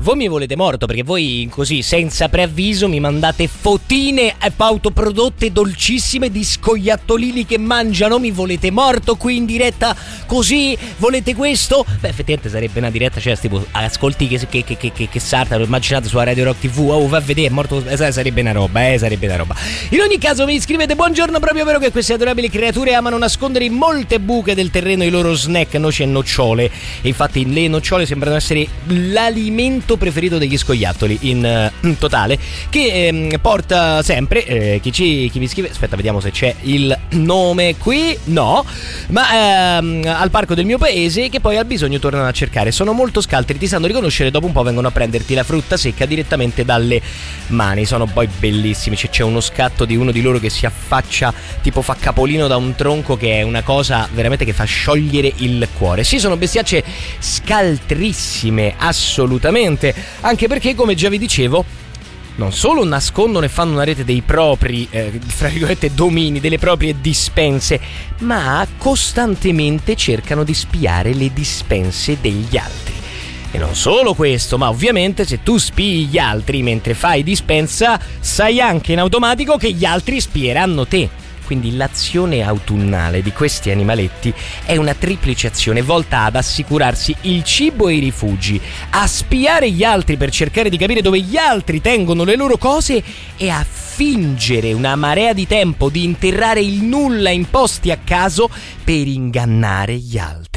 voi mi volete morto, perché voi così senza preavviso mi mandate fotine autoprodotte dolcissime di scoiattolini che mangiano. Mi volete morto qui in diretta così? Volete questo? Beh, effettivamente sarebbe una diretta, cioè tipo ascolti che sarta, immaginate sulla Radio Rock TV, va a vedere, è morto, sarebbe una roba. In ogni caso mi scrivete: buongiorno, proprio vero che queste adorabili creature amano nascondere in molte buche del terreno i loro snack, noci e nocciole, e infatti le nocciole sembrano essere l'alimento preferito degli scoiattoli in totale, che porta sempre chi mi scrive, aspetta vediamo se c'è il nome qui, no, ma al parco del mio paese, che poi al bisogno tornano a cercare, sono molto scaltri, ti sanno riconoscere, dopo un po' vengono a prenderti la frutta secca direttamente dalle mani, sono poi bellissimi. C'è uno scatto di uno di loro che si affaccia, tipo fa capolino da un tronco, che è una cosa veramente che fa sciogliere il cuore. Sì, sono bestiacce scaltrissime, assolutamente, anche perché, come già vi dicevo, non solo nascondono e fanno una rete dei propri, fra virgolette, domini, delle proprie dispense, ma costantemente cercano di spiare le dispense degli altri. E non solo questo, ma ovviamente se tu spii gli altri mentre fai dispensa, sai anche in automatico che gli altri spieranno te. Quindi l'azione autunnale di questi animaletti è una triplice azione volta ad assicurarsi il cibo e i rifugi, a spiare gli altri per cercare di capire dove gli altri tengono le loro cose e a fingere una marea di tempo di interrare il nulla in posti a caso per ingannare gli altri.